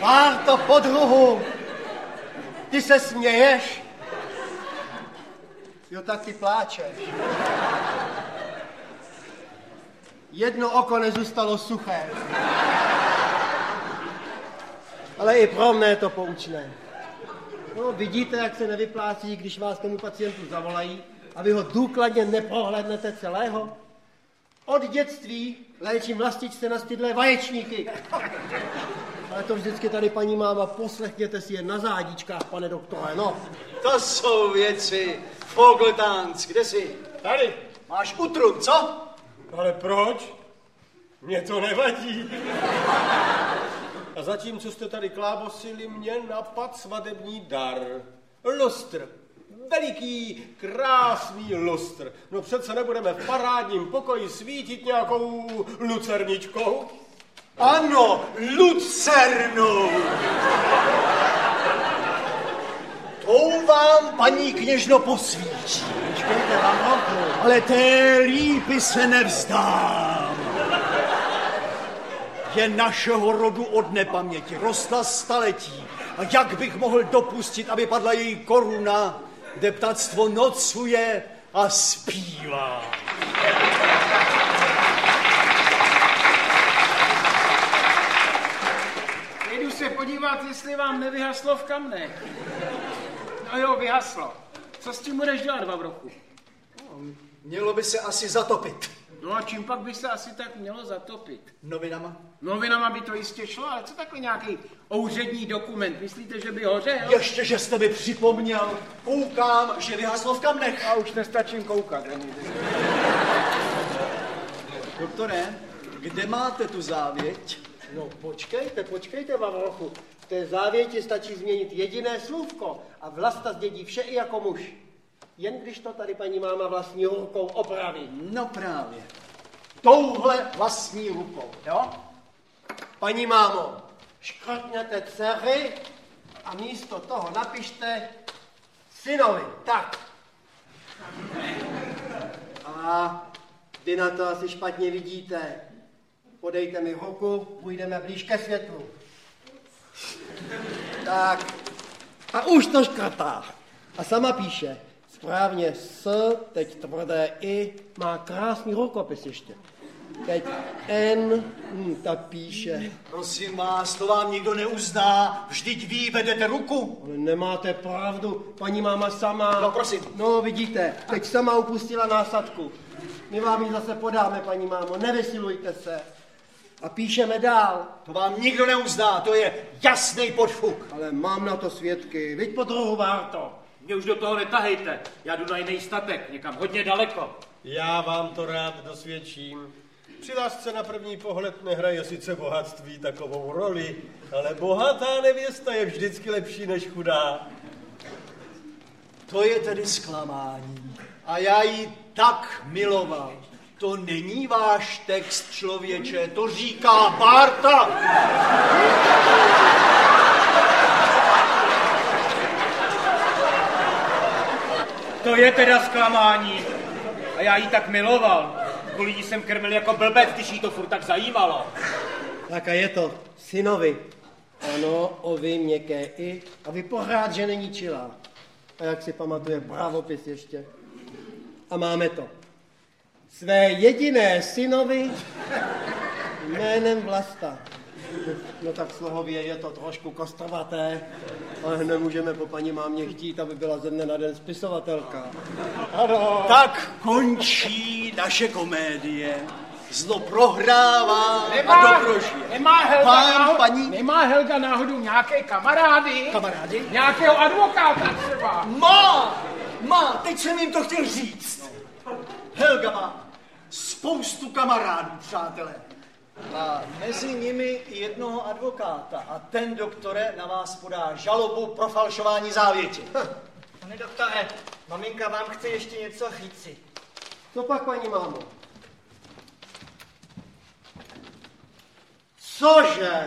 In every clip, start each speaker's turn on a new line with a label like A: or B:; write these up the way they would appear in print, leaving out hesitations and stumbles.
A: Bárto, podruhu! Ty se směješ? Jo, tak ty pláčeš. Jedno oko nezůstalo suché. Ale i pro mne je to poučné. No, vidíte, jak se nevyplácí, když vás tomu pacientu zavolají a vy ho důkladně neprohlédnete celého? Od dětství léčím vlastičce na stydlé vaječníky. Ale to vždycky tady, paní máma, poslechněte si je na zádičkách, pane doktore, no.
B: To jsou věci. Vogeltanz, kde jsi?
A: Tady.
B: Máš utrun, co?
A: Ale proč? Mně to nevadí. A zatímco jste tady klábosili, mě napad svadební dar. Lustr. Veliký, krásný lustr. No přece nebudeme v parádním pokoji svítit nějakou lucerničkou.
B: Ano, lucernou. Tou vám, paní kněžno, posvíčí.
A: Počkejte, vám
B: ale té lípy se nevzdám. Je našeho rodu od nepaměti, rostla staletí. A jak bych mohl dopustit, aby padla její koruna, kde ptactvo nocuje a zpívá.
C: Jdu se podívat, jestli vám nevyhaslo v kamnech. No jo, vyhaslo. Co s tím budeš dělat, Vavrochu?
B: Mělo by se asi zatopit.
C: No a čím pak by se asi tak mělo zatopit?
B: Novinama?
C: Novinama by to jistě šlo, ale co takový nějaký úřední dokument? Myslíte, že by hořel?
B: Ještě, že jste mi připomněl. Koukám, že vyhaslo v kamnech.
C: A už nestačím koukat.
B: Doktore, kde máte tu závěť?
A: No počkejte, Vavrochu. V té závěti stačí změnit jediné slůvko a Vlasta zdědí vše i jako muž. Jen když to tady paní máma vlastní rukou opraví.
B: No právě. Touhle vlastní rukou, jo?
A: Paní mámo, škrtněte dcery a místo toho napište synovi. Tak. A vy na to asi špatně vidíte. Podejte mi ruku, půjdeme blíž ke světlu. Tak. A už to škrtá. A sama píše. Správně S, teď tvrdé I, má krásný rukopis ještě. Teď N, ta píše.
B: Prosím vás, to vám nikdo neuzná, vždyť vy vedete ruku.
A: Ale nemáte pravdu, paní máma sama.
B: No prosím.
A: No vidíte, teď sama upustila násadku. My vám ji zase podáme, paní mámo, nevysilujte se. A píšeme dál.
B: To vám nikdo neuzná, to je jasný podfuk.
A: Ale mám na to svědky, viď po druhu Várto.
D: Mě už do toho netahejte, já jdu na jiný statek, někam hodně daleko.
A: Já vám to rád dosvědčím. Při lásce na první pohled nehraje sice bohatství takovou roli, ale bohatá nevěsta je vždycky lepší než chudá.
B: To je tedy zklamání. A já ji tak miloval. To není váš text, člověče, to říká Bárta.
D: To je teda zklamání. A já jí tak miloval. Kvůli jí jsem krmil jako blbec, když jí to furt tak zajímalo.
A: Tak a je to synovi. Ano, ovy, měkké I. A vy pořád, že není čilá. A jak si pamatuje pravopis ještě. A máme to. Své jediné synovi jménem Vlasta. No tak slohově je to trošku kostrovaté, ale nemůžeme po paní mámě chtít, aby byla ze dne na den spisovatelka.
B: Ano. Tak končí naše komédie. Zlo prohrává a dobro žije.
C: Nemá Helga náhodou nějaké kamarády?
B: Kamarády?
C: Nějakého advokáta třeba?
B: Má, teď jsem jim to chtěl říct. Helga má spoustu kamarádů, přátelé. A mezi nimi jednoho advokáta. A ten, doktore, na vás podá žalobu pro falšování závěti.
E: Pane doktore, maminka vám chce ještě něco říci.
A: Co pak, paní mámo? Cože?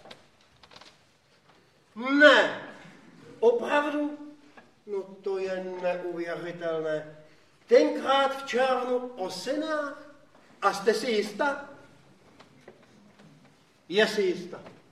A: Ne. Opravdu? No to je neuvěřitelné. Tenkrát v červnu o synách? A jste si jistá? Je si jistá.